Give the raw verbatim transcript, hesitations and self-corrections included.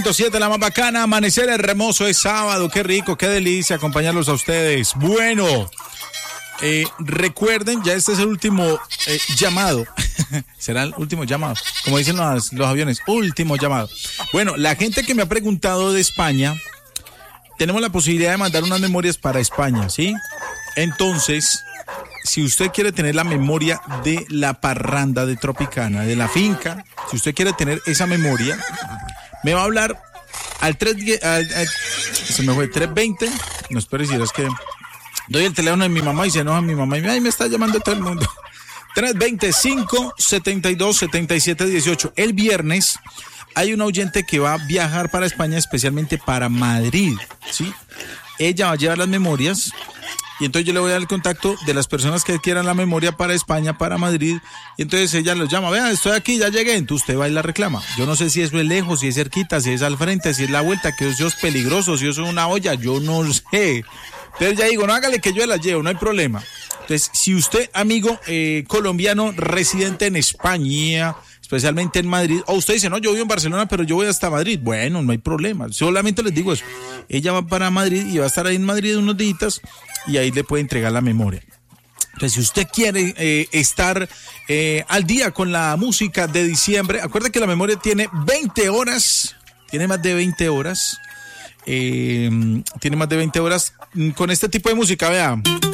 siete, la más bacana, amanecer hermoso, es sábado, qué rico, qué delicia acompañarlos a ustedes. Bueno, eh, recuerden, ya este es el último eh, llamado, será el último llamado, como dicen los, los aviones, último llamado. Bueno, la gente que me ha preguntado de España, tenemos la posibilidad de mandar unas memorias para España, ¿sí? Entonces, si usted quiere tener la memoria de la parranda de Tropicana, de la finca, si usted quiere tener esa memoria, me va a hablar al tres diez, al, al, se me fue tres veinte, no espero si es que doy el teléfono de mi mamá y se enoja mi mamá y ay, me está llamando todo el mundo. tres veinte, cinco setenta y dos, setenta y siete dieciocho. El viernes hay una oyente que va a viajar para España, especialmente para Madrid, ¿sí? Ella va a llevar las memorias. Y entonces yo le voy a dar el contacto de las personas que quieran la memoria para España, para Madrid. Y entonces ella los llama, vea, estoy aquí, ya llegué. Entonces usted va y la reclama. Yo no sé si eso es lejos, si es cerquita, si es al frente, si es la vuelta, que eso es peligroso, si eso es una olla, yo no sé. Entonces ya digo, no, hágale que yo la llevo, no hay problema. Entonces, si usted, amigo eh, colombiano residente en España, especialmente en Madrid, o usted dice, no, yo vivo en Barcelona, pero yo voy hasta Madrid, bueno, no hay problema. Solamente les digo eso. Ella va para Madrid y va a estar ahí en Madrid unos días y ahí le puede entregar la memoria. Entonces, si usted quiere eh, estar eh, al día con la música de diciembre, acuerde que la memoria tiene veinte horas, tiene más de veinte horas, eh, tiene más de veinte horas con este tipo de música, vea.